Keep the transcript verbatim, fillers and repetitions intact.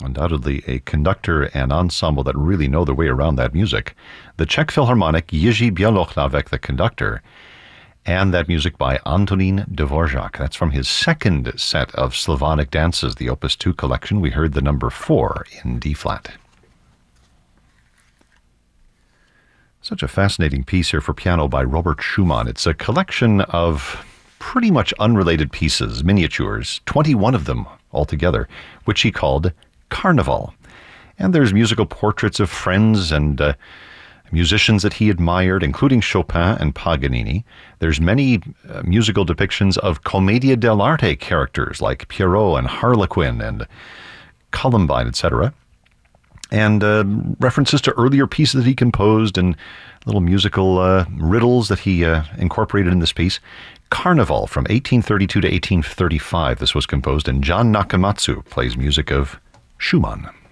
Undoubtedly a conductor and ensemble that really know their way around that music. The Czech Philharmonic Jiří Bělohlavek, the conductor, and that music by Antonín Dvořák. That's from his second set of Slavonic dances, the Opus two collection. We heard the number four in D-flat. Such a fascinating piece here for piano by Robert Schumann. It's a collection of pretty much unrelated pieces, miniatures, twenty-one of them altogether, which he called Carnival. And there's musical portraits of friends and uh, musicians that he admired, including Chopin and Paganini. There's many uh, musical depictions of Commedia dell'arte characters like Pierrot and Harlequin and Columbine, et cetera. And uh, references to earlier pieces that he composed and little musical uh, riddles that he uh, incorporated in this piece. Carnival from eighteen thirty-two to eighteen thirty-five. This was composed, and John Nakamatsu plays music of Schumann.